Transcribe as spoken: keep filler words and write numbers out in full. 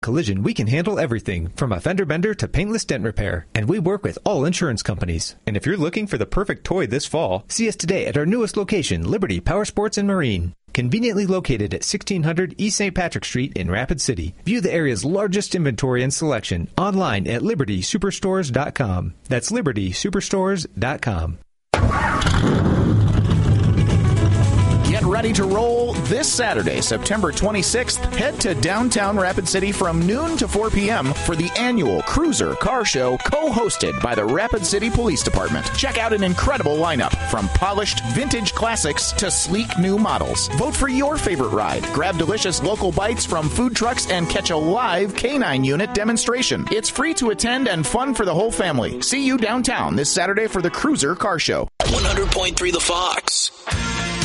Collision, we can handle everything from a fender bender to paintless dent repair, and we work with all insurance companies. And if you're looking for the perfect toy this fall, see us today at our newest location, Liberty Power Sports and Marine. Conveniently located at sixteen hundred East Saint Patrick Street in Rapid City. View the area's largest inventory and selection online at liberty superstores dot com. That's liberty superstores dot com. Get ready to roll this Saturday, September twenty-sixth. Head to downtown Rapid City from noon to four p.m. for the annual Cruiser Car Show, co-hosted by the Rapid City Police Department. Check out an incredible lineup from polished vintage classics to sleek new models. Vote for your favorite ride. Grab delicious local bites from food trucks and catch a live canine unit demonstration. It's free to attend and fun for the whole family. See you downtown this Saturday for the Cruiser Car Show. one hundred point three The Fox.